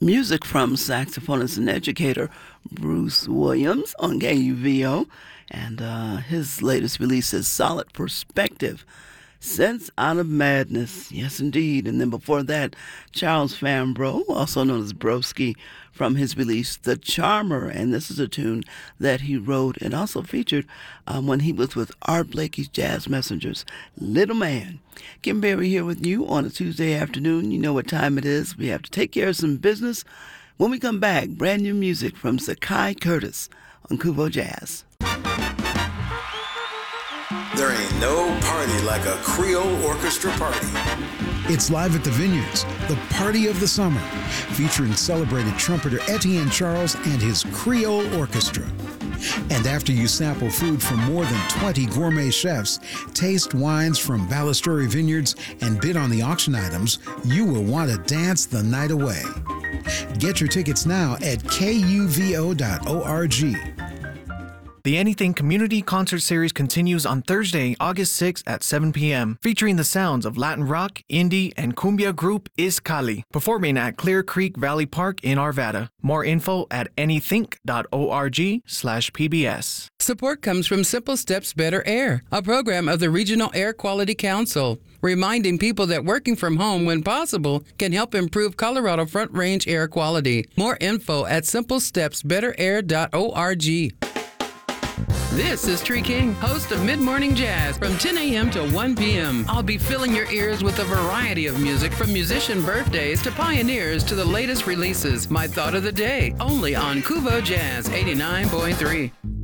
Music from saxophonist and educator Bruce Williams on KUVO, and his latest release is Solid Perspective, Sense Out of Madness. Yes, indeed. And then before that, Charles Fambro, also known as Broski, from his release The Charmer, and this is a tune that he wrote and also featured when he was with Art Blakey's Jazz Messengers, Little Man. Kim Berry here with you on a Tuesday afternoon. You know what time it is. We have to take care of some business. When we come back, brand new music from Zakai Curtis on Kuvo Jazz. There ain't no party like a Creole orchestra party. It's live at the Vineyards, the party of the summer, featuring celebrated trumpeter Etienne Charles and his Creole Orchestra. And after you sample food from more than 20 gourmet chefs, taste wines from Ballasturi Vineyards, and bid on the auction items, you will want to dance the night away. Get your tickets now at kuvo.org. The Anything Community Concert Series continues on Thursday, August 6th at 7 p.m., featuring the sounds of Latin rock, indie, and cumbia group Iskali, performing at Clear Creek Valley Park in Arvada. More info at anythink.org/PBS. Support comes from Simple Steps Better Air, a program of the Regional Air Quality Council, reminding people that working from home when possible can help improve Colorado Front Range air quality. More info at simplestepsbetterair.org. This is Tree King, host of Mid-Morning Jazz from 10 a.m. to 1 p.m. I'll be filling your ears with a variety of music from musician birthdays to pioneers to the latest releases. My thought of the day, only on Kuvo Jazz 89.3.